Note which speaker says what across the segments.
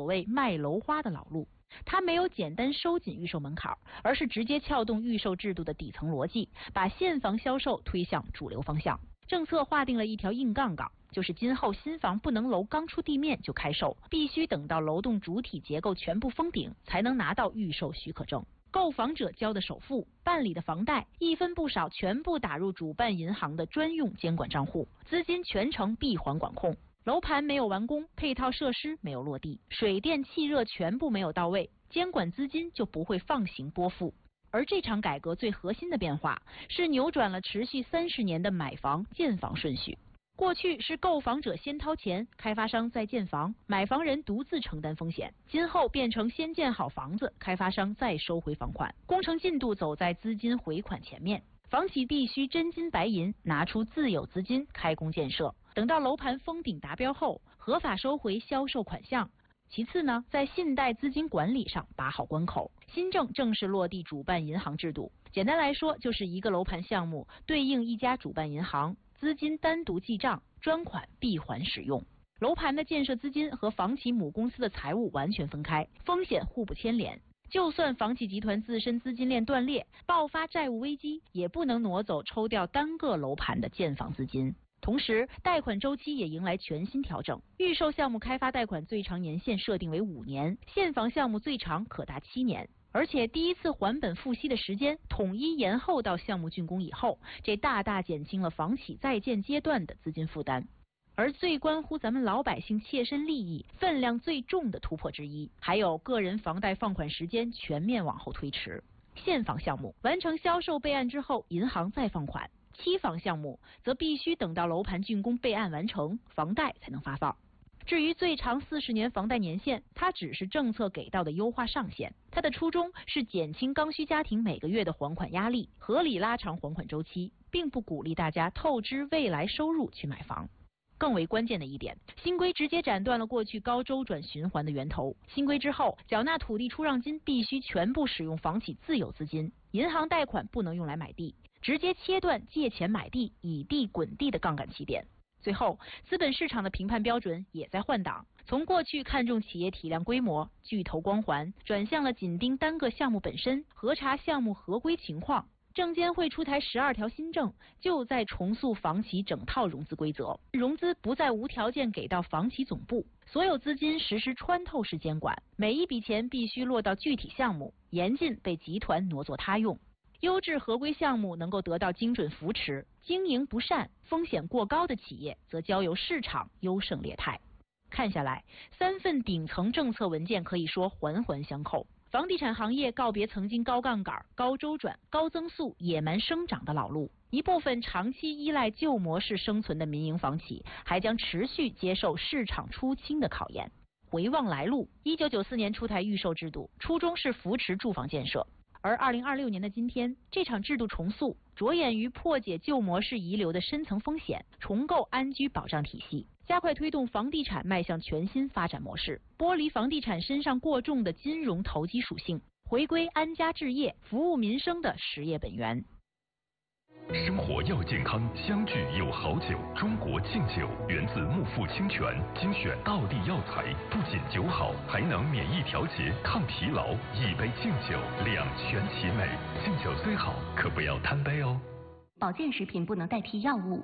Speaker 1: 谓卖楼花的老路。它没有简单收紧预售门槛，而是直接撬动预售制度的底层逻辑，把现房销售推向主流方向。政策划定了一条硬杠杠，就是今后新房不能楼刚出地面就开售，必须等到楼栋主体结构全部封顶，才能拿到预售许可证。购房者交的首付、办理的房贷，一分不少全部打入主办银行的专用监管账户，资金全程闭环管控。楼盘没有完工，配套设施没有落地，水电气热全部没有到位，监管资金就不会放行拨付。而这场改革最核心的变化是扭转了持续30年的买房建房顺序。过去是购房者先掏钱，开发商再建房，买房人独自承担风险。今后变成先建好房子，开发商再收回房款，工程进度走在资金回款前面。房企必须真金白银拿出自有资金开工建设，等到楼盘封顶达标后，合法收回销售款项。其次呢，在信贷资金管理上把好关口。新政正式落地主办银行制度，简单来说就是一个楼盘项目对应一家主办银行，资金单独记账，专款闭环使用。楼盘的建设资金和房企母公司的财务完全分开，风险互不牵连。就算房企集团自身资金链断裂，爆发债务危机，也不能挪走抽调单个楼盘的建房资金。同时，贷款周期也迎来全新调整。预售项目开发贷款最长年限设定为5年，现房项目最长可达7年。而且第一次还本付息的时间统一延后到项目竣工以后，这大大减轻了房企在建阶段的资金负担。而最关乎咱们老百姓切身利益、分量最重的突破之一，还有个人房贷放款时间全面往后推迟。现房项目完成销售备案之后，银行再放款；期房项目则必须等到楼盘竣工备案完成，房贷才能发放。至于最长40年房贷年限，它只是政策给到的优化上限，它的初衷是减轻刚需家庭每个月的还款压力，合理拉长还款周期，并不鼓励大家透支未来收入去买房。更为关键的一点，新规直接斩断了过去高周转循环的源头。新规之后，缴纳土地出让金必须全部使用房企自有资金，银行贷款不能用来买地，直接切断借钱买地、以地滚地的杠杆起点。最后，资本市场的评判标准也在换挡，从过去看重企业体量规模、巨头光环，转向了紧盯单个项目本身，核查项目合规情况。证监会出台12条新政，就在重塑房企整套融资规则，融资不再无条件给到房企总部，所有资金实施穿透式监管，每一笔钱必须落到具体项目，严禁被集团挪作他用。优质合规项目能够得到精准扶持，经营不善、风险过高的企业则交由市场优胜劣汰。看下来，3份顶层政策文件可以说环环相扣。房地产行业告别曾经高杠杆、高周转、高增速、野蛮生长的老路，一部分长期依赖旧模式生存的民营房企还将持续接受市场出清的考验。回望来路，1994年出台预售制度，初衷是扶持住房建设。而2026年的今天，这场制度重塑着眼于破解旧模式遗留的深层风险，重构安居保障体系，加快推动房地产迈向全新发展模式，剥离房地产身上过重的金融投机属性，回归安家置业、服务民生的实业本源。
Speaker 2: 生活要健康，相聚有好酒。中国劲酒源自木富清泉，精选道地药材，不仅酒好，还能免疫调节、抗疲劳。一杯劲酒，两全其美。劲酒虽好，可不要贪杯哦。
Speaker 3: 保健食品不能代替药物。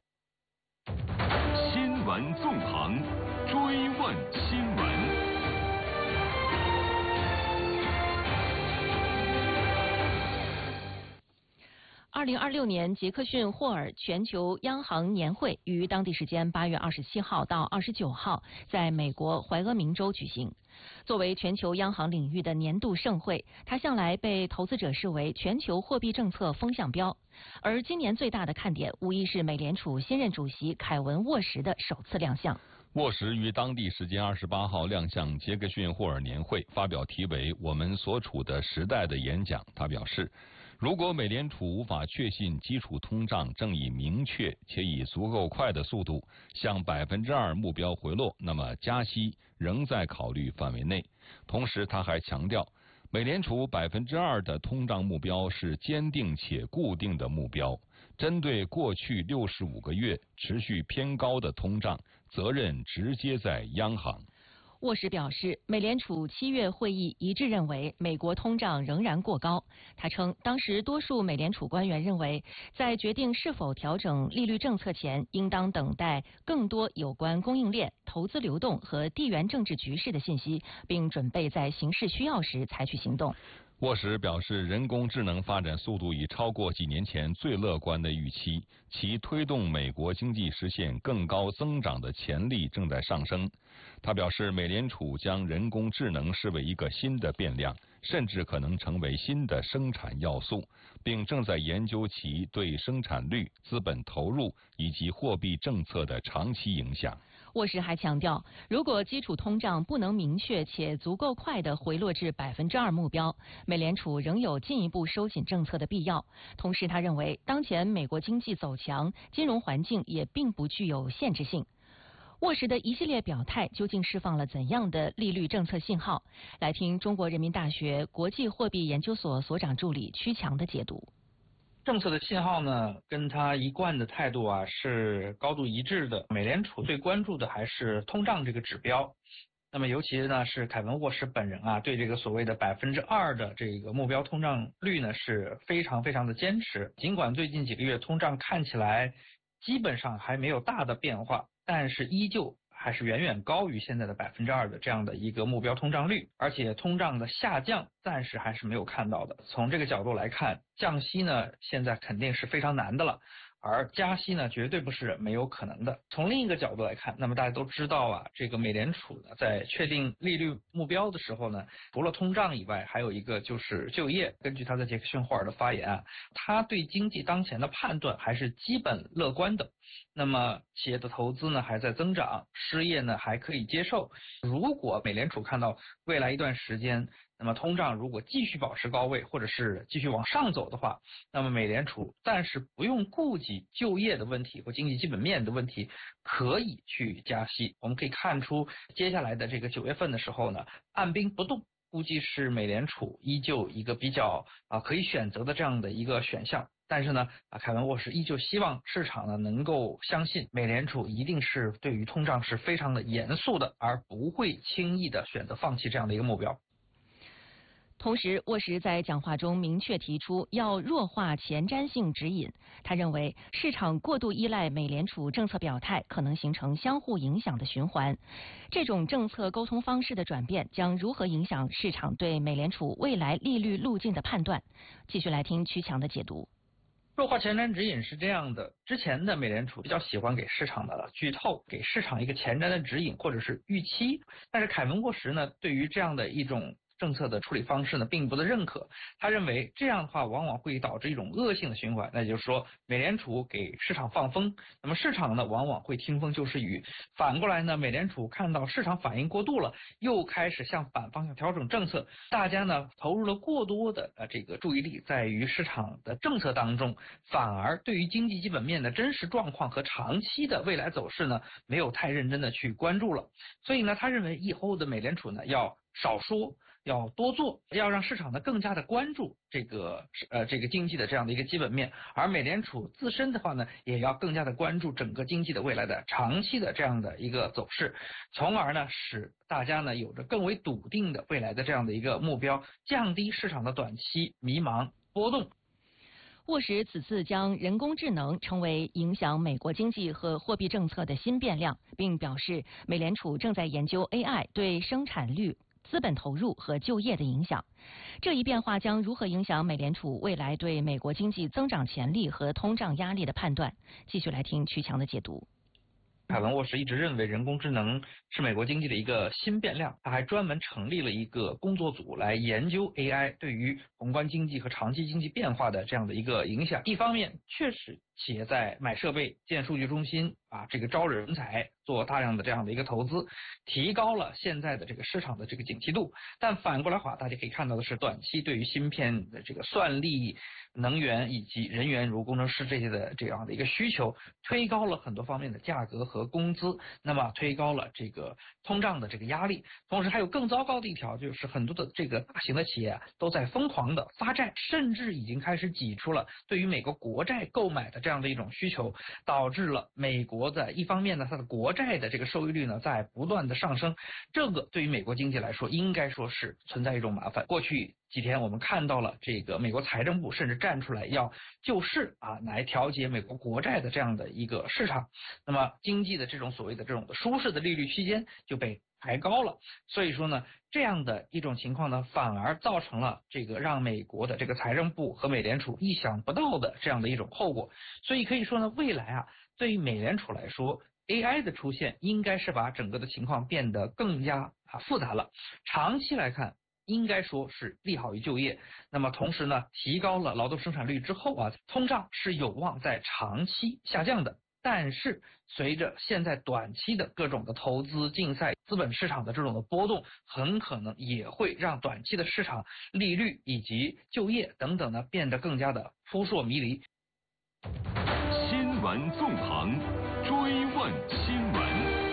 Speaker 4: 新闻纵横，追问新闻。
Speaker 5: 2026年杰克逊霍尔全球央行年会于当地时间8月27号到29号在美国怀俄明州举行。作为全球央行领域的年度盛会，它向来被投资者视为全球货币政策风向标。而今年最大的看点无疑是美联储新任主席凯文沃什的首次亮相。
Speaker 6: 沃什于当地时间28号亮相杰克逊霍尔年会，发表题为《我们所处的时代》的演讲。他表示，如果美联储无法确信基础通胀正以明确且以足够快的速度向2%目标回落，那么加息仍在考虑范围内。同时，他还强调，美联储2%的通胀目标是坚定且固定的目标。针对过去65个月持续偏高的通胀，责任直接在央行。
Speaker 5: 沃什表示，美联储7月会议一致认为美国通胀仍然过高。他称，当时多数美联储官员认为，在决定是否调整利率政策前，应当等待更多有关供应链、投资流动和地缘政治局势的信息，并准备在形势需要时采取行动。
Speaker 6: 沃什表示，人工智能发展速度已超过几年前最乐观的预期，其推动美国经济实现更高增长的潜力正在上升。他表示，美联储将人工智能视为一个新的变量，甚至可能成为新的生产要素，并正在研究其对生产率、资本投入以及货币政策的长期影响。
Speaker 5: 沃什还强调，如果基础通胀不能明确且足够快地回落至2%目标，美联储仍有进一步收紧政策的必要。同时，他认为当前美国经济走强，金融环境也并不具有限制性。沃什的一系列表态究竟释放了怎样的利率政策信号？来听中国人民大学国际货币研究所所长助理曲强的解读。
Speaker 7: 政策的信号呢，跟他一贯的态度是高度一致的。美联储最关注的还是通胀这个指标。那么尤其呢是凯文沃什本人对这个所谓的2%的这个目标通胀率呢是非常非常的坚持。尽管最近几个月通胀看起来基本上还没有大的变化，但是依旧还是远远高于现在的2%的这样的一个目标通胀率，而且通胀的下降暂时还是没有看到的。从这个角度来看，降息呢现在肯定是非常难的了，而加息呢绝对不是没有可能的。从另一个角度来看，那么大家都知道这个美联储呢在确定利率目标的时候呢，除了通胀以外，还有一个就是就业。根据他在杰克逊霍尔的发言他对经济当前的判断还是基本乐观的。那么企业的投资呢还在增长，失业呢还可以接受。如果美联储看到未来一段时间，那么通胀如果继续保持高位，或者是继续往上走的话，那么美联储暂时不用顾及就业的问题或经济基本面的问题，可以去加息。我们可以看出，接下来的这个9月份的时候呢，按兵不动估计是美联储依旧一个比较可以选择的这样的一个选项。但是呢，凯文沃什依旧希望市场呢能够相信美联储一定是对于通胀是非常的严肃的，而不会轻易的选择放弃这样的一个目标。
Speaker 5: 同时，沃什在讲话中明确提出要弱化前瞻性指引。他认为，市场过度依赖美联储政策表态，可能形成相互影响的循环。这种政策沟通方式的转变将如何影响市场对美联储未来利率路径的判断？继续来听曲强的解读。
Speaker 7: 弱化前瞻指引是这样的，之前的美联储比较喜欢给市场的剧透，给市场一个前瞻的指引或者是预期，但是凯文沃什呢，对于这样的一种政策的处理方式呢并不的认可。他认为这样的话往往会导致一种恶性的循环，那就是说美联储给市场放风，那么市场呢往往会听风就是雨。反过来呢，美联储看到市场反应过度了，又开始向反方向调整政策，大家呢投入了过多的这个注意力在于市场的政策当中，反而对于经济基本面的真实状况和长期的未来走势呢没有太认真的去关注了。所以呢，他认为以后的美联储呢要少说，要多做，要让市场呢更加的关注这个经济的这样的一个基本面，而美联储自身的话呢，也要更加的关注整个经济的未来的长期的这样的一个走势，从而呢使大家呢有着更为笃定的未来的这样的一个目标，降低市场的短期迷茫波动。
Speaker 5: 沃什此次将人工智能称为影响美国经济和货币政策的新变量，并表示美联储正在研究 AI 对生产率、资本投入和就业的影响。这一变化将如何影响美联储未来对美国经济增长潜力和通胀压力的判断？继续来听曲强的解读。
Speaker 7: 凯文沃什一直认为人工智能是美国经济的一个新变量，他还专门成立了一个工作组来研究 AI 对于宏观经济和长期经济变化的这样的一个影响。一方面确实企业在买设备、建数据中心这个招人才，做大量的这样的一个投资，提高了现在的这个市场的这个景气度。但反过来话，大家可以看到的是，短期对于芯片的这个算力、能源以及人员如工程师这些的这样的一个需求，推高了很多方面的价格和工资，那么推高了这个通胀的这个压力。同时还有更糟糕的一条，就是很多的这个大型的企业都在疯狂的发债，甚至已经开始挤出了对于美国国债购买的这样的一种需求，导致了美国的一方面呢，它的国债的这个收益率呢在不断的上升，这个对于美国经济来说应该说是存在一种麻烦。过去几天我们看到了这个美国财政部甚至站出来要救市来调节美国国债的这样的一个市场，那么经济的这种所谓的这种舒适的利率区间就被抬高了。所以说呢，这样的一种情况呢，反而造成了这个让美国的这个财政部和美联储意想不到的这样的一种后果。所以可以说呢，未来对于美联储来说，AI 的出现应该是把整个的情况变得更加复杂了。长期来看，应该说是利好于就业。那么同时呢，提高了劳动生产率之后通胀是有望在长期下降的。但是随着现在短期的各种的投资竞赛、资本市场的这种的波动，很可能也会让短期的市场利率以及就业等等呢变得更加的扑朔迷离。
Speaker 4: 新闻纵横，追问新闻。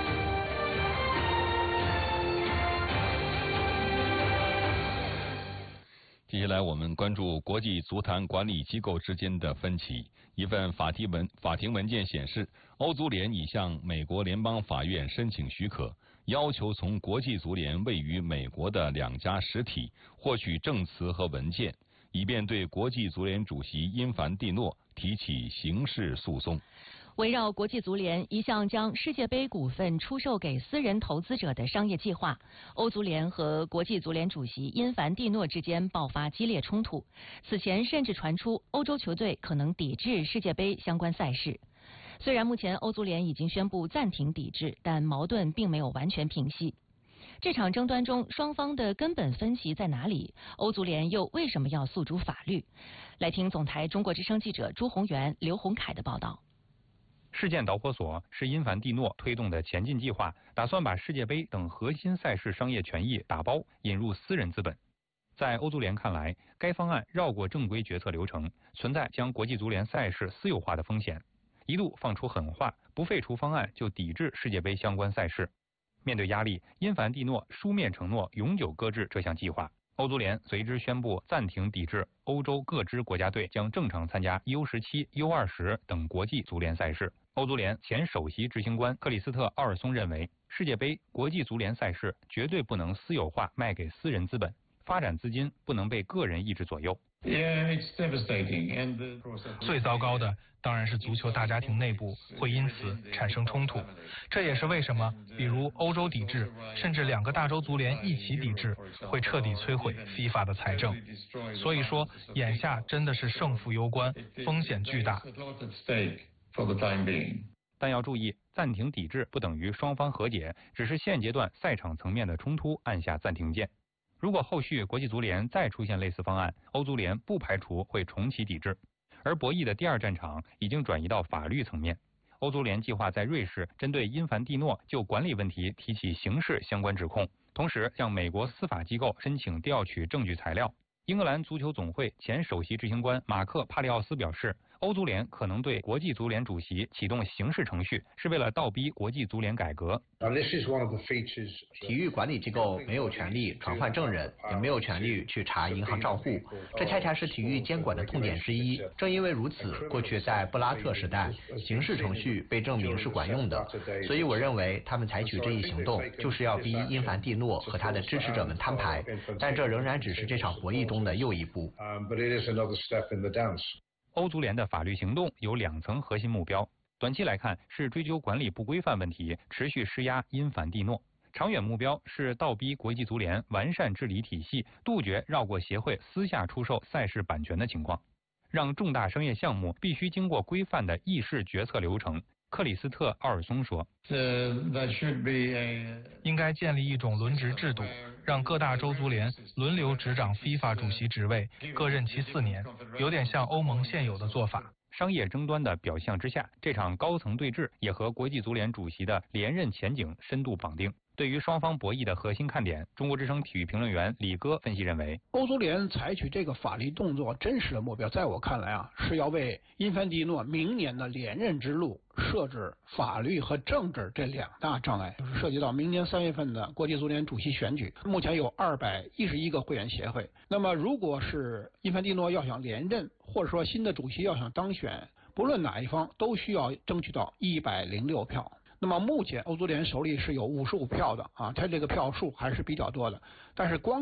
Speaker 6: 接下来我们关注国际足坛管理机构之间的分歧。一份法庭文件显示，欧足联已向美国联邦法院申请许可，要求从国际足联位于美国的2家实体获取证词和文件，以便对国际足联主席因凡蒂诺提起刑事诉讼。
Speaker 5: 围绕国际足联一项将世界杯股份出售给私人投资者的商业计划，欧足联和国际足联主席因凡蒂诺之间爆发激烈冲突。此前甚至传出欧洲球队可能抵制世界杯相关赛事。虽然目前欧足联已经宣布暂停抵制，但矛盾并没有完全平息。这场争端中，双方的根本分歧在哪里？欧足联又为什么要诉诸法律？来听总台中国之声记者朱宏元、刘洪凯的报道。
Speaker 8: 事件导火索是因凡蒂诺推动的前进计划，打算把世界杯等核心赛事商业权益打包引入私人资本。在欧足联看来，该方案绕过正规决策流程，存在将国际足联赛事私有化的风险，一度放出狠话，不废除方案就抵制世界杯相关赛事。面对压力，因凡蒂诺书面承诺永久搁置这项计划。欧足联随之宣布暂停抵制，欧洲各支国家队将正常参加 U17、U20 等国际足联赛事。欧足联前首席执行官克里斯特·奥尔松认为，世界杯国际足联赛事绝对不能私有化卖给私人资本，发展资金不能被个人意志左右。
Speaker 9: 最糟糕的当然是足球大家庭内部会因此产生冲突，这也是为什么比如欧洲抵制，甚至2个大洲足联一起抵制，会彻底摧毁 FIFA 的财政。所以说眼下真的是胜负攸关，风险巨大。
Speaker 8: 但要注意，暂停抵制不等于双方和解，只是现阶段赛场层面的冲突按下暂停键。如果后续国际足联再出现类似方案，欧足联不排除会重启抵制。而博弈的第2战场已经转移到法律层面，欧足联计划在瑞士针对因凡蒂诺就管理问题提起刑事相关指控，同时向美国司法机构申请调取证据材料。英格兰足球总会前首席执行官马克·帕利奥斯表示，欧足联可能对国际足联主席启动刑事程序，是为了倒逼国际足联改革。
Speaker 10: 体育管理机构没有权利传唤证人，也没有权利去查银行账户，这恰恰是体育监管的痛点之一。正因为如此，过去在布拉特时代，刑事程序被证明是管用的。所以我认为他们采取这一行动，就是要逼因凡蒂诺和他的支持者们摊牌，但这仍然只是这场博弈中的又一步。
Speaker 8: 欧足联的法律行动有2层核心目标，短期来看是追究管理不规范问题，持续施压因凡蒂诺；长远目标是倒逼国际足联完善治理体系，杜绝绕过协会私下出售赛事版权的情况，让重大商业项目必须经过规范的议事决策流程。克里斯特·奥尔松说，
Speaker 9: 应该建立一种轮值制度，让各大洲足联轮流执掌 FIFA 主席职位，各任期4年，有点像欧盟现有的做法。
Speaker 8: 商业争端的表象之下，这场高层对峙也和国际足联主席的连任前景深度绑定。对于双方博弈的核心看点，中国之声体育评论员李哥分析认为，
Speaker 11: 欧足联采取这个法律动作真实的目标，在我看来是要为因凡蒂诺明年的连任之路设置法律和政治这2大障碍，就是涉及到明年3月份的国际足联主席选举。目前有211个会员协会，那么如果是因凡蒂诺要想连任，或者说新的主席要想当选， 不论哪一方都需要争取到106票。那么目前欧足联手里是有55票的啊，它这个票数还是比较多的，但是光